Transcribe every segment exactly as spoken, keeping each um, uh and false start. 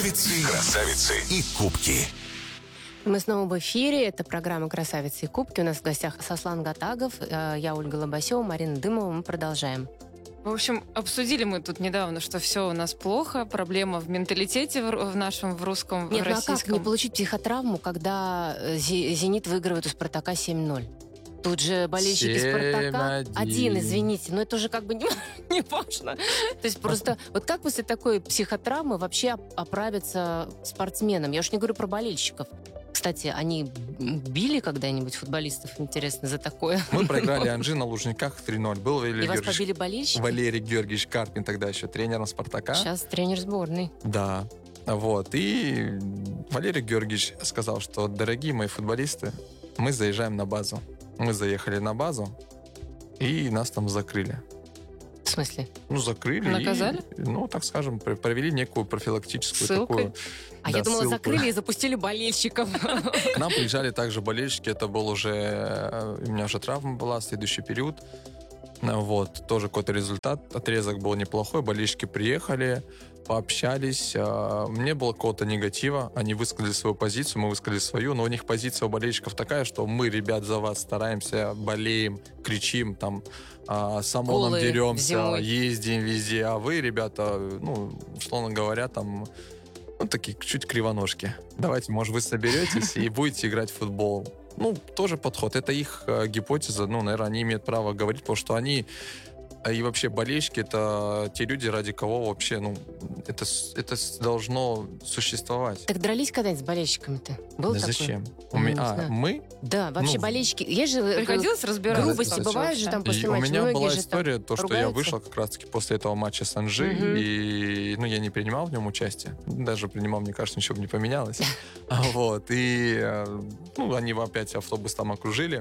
Красавицы, красавицы и кубки. Мы снова в эфире. Это программа «Красавицы и кубки». У нас в гостях Сослан Гатагов, я Ольга Лобасева, Марина Дымова. Мы продолжаем. В общем, обсудили мы тут недавно, что все у нас плохо, проблема в менталитете в, в нашем, в русском, Нет, в российском. Нет, ну а как не получить психотравму, когда «Зенит» выигрывает у «Спартака» семь ноль? Тут же болельщики «Спартака» один, извините, но это уже как бы не, не важно. То есть просто вот как после такой психотравмы вообще оправиться спортсменам? Я уж не говорю про болельщиков. Кстати, они били когда-нибудь футболистов, интересно, за такое? Мы проиграли Анжи на Лужниках три ноль. Был Валерий И вас Георгиевич, побили болельщики? Валерий Георгиевич Карпин, тогда еще тренером «Спартака». Сейчас тренер сборной. Да. Вот. И Валерий Георгиевич сказал, что, дорогие мои футболисты, мы заезжаем на базу. Мы заехали на базу, и нас там закрыли. В смысле? Ну, закрыли. Наказали? И, ну, так скажем, провели некую профилактическую ссылкой? такую... А да, я думала, ссылку. закрыли и запустили болельщиков. К нам приезжали также болельщики. Это был уже... У меня уже травма была, следующий период. Вот, тоже какой-то результат. Отрезок был неплохой. Болельщики приехали, пообщались. Мне было какого-то негатива. Они высказали свою позицию, мы высказали свою. Но у них позиция у болельщиков такая, что мы, ребят, за вас стараемся, болеем, кричим, там, с ОМОНом Голые деремся, зимой. ездим везде. А вы, ребята, ну, условно говоря, там... Ну, такие чуть кривоножки. Давайте, может, вы соберетесь и будете играть в футбол. Ну, тоже подход. Это их э, гипотеза. Ну, наверное, они имеют право говорить, потому что они и вообще болельщики — это те люди, ради кого вообще, ну, это, это должно существовать. Так дрались когда-нибудь с болельщиками-то? Был Да такой? зачем? Ну, У меня, не а, знаю. мы? Да, вообще Ну, болельщики. Есть же Приходилось разбираться? грубости, Да, бывают же там И после у матча. меня Многие была же история, там то, что ругаются. я вышел как раз-таки после этого матча с Анжи, Мгм. и ну, я не принимал в нем участие. Даже принимал, мне кажется, ничего бы не поменялось. А Вот, и э, ну, они опять автобус там окружили.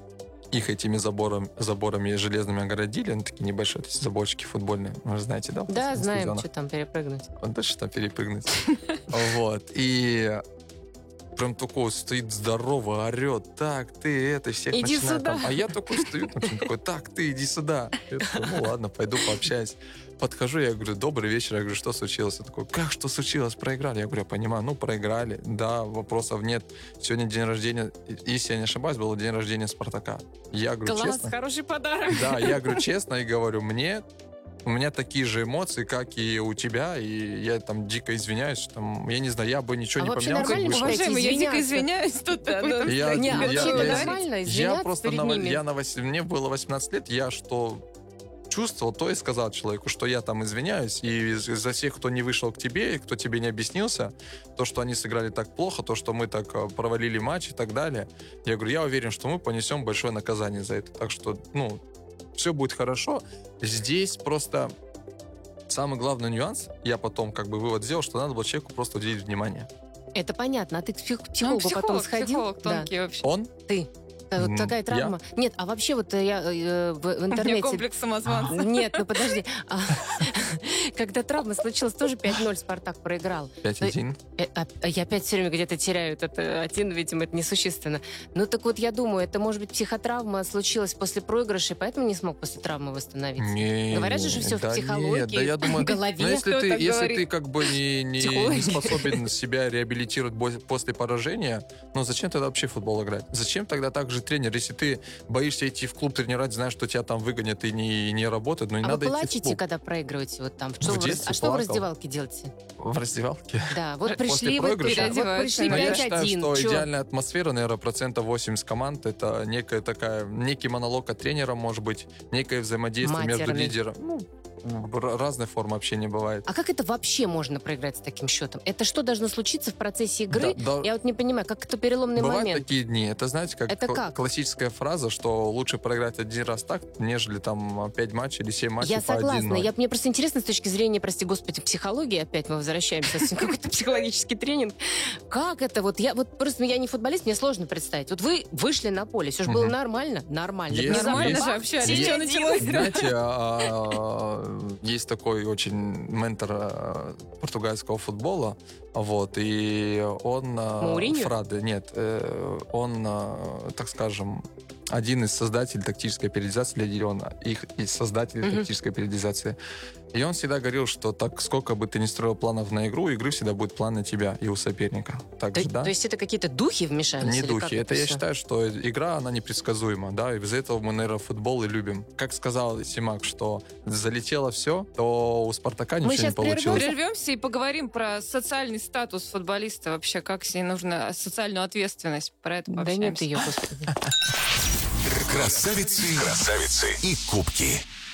Их этими забором, заборами железными огородили, ну, такие небольшие эти заборчики футбольные, вы же знаете, да? Да, в знаем, стадионах. что там перепрыгнуть. Вот дальше там перепрыгнуть. Вот, и прям такой стоит здорово, орет, так, ты это, всех Иди начинает сюда. там. А я такой стою, там, такой, так, ты, иди сюда. Я такой, ну ладно, пойду пообщаюсь. Подхожу, я говорю, добрый вечер. Я говорю, что случилось? Я такой, как что случилось? Проиграли? Я говорю, я понимаю, ну, проиграли. Да, вопросов нет. Сегодня день рождения, если я не ошибаюсь, был день рождения «Спартака». Я говорю, Класс, честно. хороший подарок. Да, я говорю честно и говорю, мне у меня такие же эмоции, как и у тебя, и я там дико извиняюсь, что там, я не знаю, я бы ничего А не вообще поменял. как нормально вышел. бывает Уважаемый, я дико извиняться? извиняюсь, тут такой там Я- Не, я- вообще я- это я- нормально, Я извиняться просто перед на, ними. я на вось- мне было восемнадцать лет, я что чувствовал, то и сказал человеку, что я там извиняюсь, и за всех, кто не вышел к тебе, и кто тебе не объяснился, то, что они сыграли так плохо, то, что мы так э, провалили матч и так далее, я говорю, я уверен, что мы понесем большое наказание за это. Так что, ну, все будет хорошо. Здесь просто самый главный нюанс, я потом как бы вывод сделал, что надо было человеку просто уделить внимание. Это понятно. А ты к псих- Ну, психологу психолог, потом сходил? психолог Да. тонкий вообще. Он? Ты. Э, Вот М, такая я? травма. Нет, а вообще вот э, я э, в, в У меня интернете... комплекс самозванца. Нет, ну подожди. А, когда травма случилась, тоже пять ноль «Спартак» проиграл. пять один. Э, а- а Я опять все время где-то теряю этот э, один, видимо, это несущественно. Ну так вот, я думаю, это, может быть, психотравма случилась после проигрыша, и поэтому не смог после травмы восстановиться. Не, Говорят же, что всё в да психологии, нет, да я думаю, в голове. ну, если Кто ты, так если говорит? ты как бы не, не, Психологи. не способен себя реабилитировать бо- после поражения, ну зачем тогда вообще в футбол играть? Зачем тогда также тренер? Если ты боишься идти в клуб тренировать, знаешь, что тебя там выгонят и не, не работают, ну не А надо вы идти в плачете, клуб. когда проигрываете? Вот там? Что В вы в раз- детстве а что в плакал. раздевалке делаете? В раздевалке. Да, вот После пришли, вы, проигрыша? вот пришли Ну, Но я пять считаю, один. что Чё? идеальная атмосфера, наверное, процентов восемьдесят команд, это некая такая, некий монолог от тренера, может быть, некое взаимодействие между Матерный. лидером. Ну, р- разной формы общения бывает. А как это вообще можно проиграть с таким счетом? Это что должно случиться в процессе игры? Да, да. Я вот не понимаю, как это переломный Бывают момент. такие дни. Это, знаете, как, Это кл- как? классическая фраза, что лучше проиграть один раз так, нежели там пять матчей или семь матчей Я по согласна. один ноль. Я, мне просто интересно с точки зрения, прости господи, психологии, опять мы возвращаемся, с какой-то психологический тренинг. Как это? Вот я вот просто я не футболист, мне сложно представить. Вот вы вышли на поле, все же было Мгм. нормально? Нормально. Есть, Нормально есть. же общались. Есть. Что началось? Знаете, а, есть такой очень ментор а, португальского футбола, вот, и он... а, Мауриньо? Фраде, нет, э, он, а, так скажем, один из создателей тактической периодизации для Лиона, их из создателей Мгм. тактической периодизации. И он всегда говорил, что так сколько бы ты ни строил планов на игру, игры всегда будет план на тебя и у соперника. Так То, же, да? то есть это какие-то духи вмешались? Не или духи. как Это я всё? считаю, что игра, она непредсказуема, да, и из-за этого мы, наверное, футбол и любим. Как сказал Симак, что залетело все, то у Спартака ничего не щас прервемся. получилось. Прервемся и поговорим про социальный статус футболиста, вообще, как с ней нужно, социальную ответственность. Про это Да пообщаемся. нет ее, господи. Красавицы, красавицы и кубки.